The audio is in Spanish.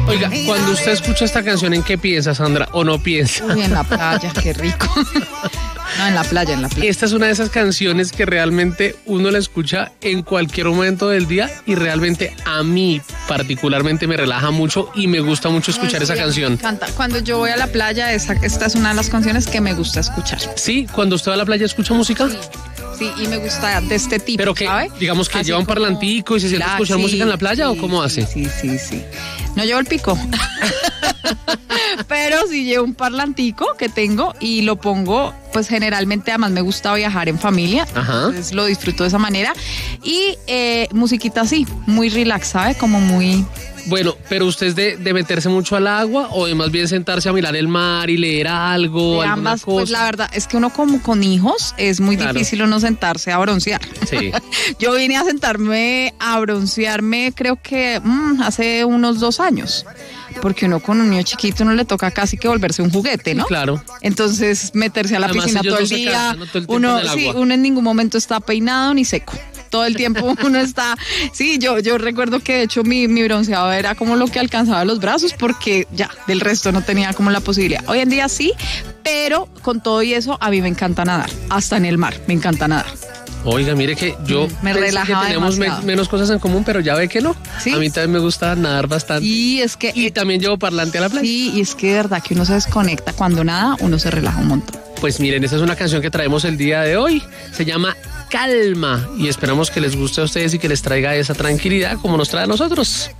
Oiga, cuando usted escucha esta canción, ¿en qué piensa, Sandra? ¿O no piensa? Uy, en la playa, qué rico. No, en la playa, en la playa. Esta es una de esas canciones que realmente uno la escucha en cualquier momento del día y realmente a mí particularmente me relaja mucho y me gusta mucho escuchar esa canción. Me encanta. Cuando yo voy a la playa, esta es una de las canciones que me gusta escuchar. Sí, cuando usted va a la playa, ¿escucha música? Sí, y me gusta de este tipo, pero que, ¿sabe? Digamos que así lleva un parlantico y se siente a escuchar música en la playa, ¿o cómo hace? Sí. No llevo el pico. Pero sí llevo un parlantico que tengo y lo pongo, pues generalmente además me gusta viajar en familia. Ajá. Entonces lo disfruto de esa manera. Y musiquita así, muy relax, ¿sabe? Como muy... Bueno, pero usted es de meterse mucho al agua o de más bien sentarse a mirar el mar y leer algo, de alguna ambas, cosa. pues la verdad es que uno como con hijos es muy difícil uno sentarse a broncear. Sí. Yo vine a sentarme a broncearme creo que hace unos 2 años. Porque uno con un niño chiquito no le toca casi que volverse un juguete, ¿no? Claro. Entonces meterse a la Además, piscina ellos todo no el se día, cansan, ¿no? Todo el tiempo en el agua. uno en ningún momento está peinado ni seco. Todo el tiempo uno está... Sí, yo recuerdo que de hecho mi bronceado era como lo que alcanzaba los brazos porque ya, del resto no tenía como la posibilidad. Hoy en día sí, pero con todo y eso a mí me encanta nadar. Hasta en el mar me encanta nadar. Oiga, mire que yo me pensé relajaba que teníamos menos cosas en común, pero ya ve que no. ¿Sí? A mí también me gusta nadar bastante. Y es que... Y también llevo parlante a la playa. Sí, y es que de verdad que uno se desconecta. Cuando nada, uno se relaja un montón. Pues miren, esta es una canción que traemos el día de hoy. Se llama Calma y esperamos que les guste a ustedes y que les traiga esa tranquilidad como nos trae a nosotros.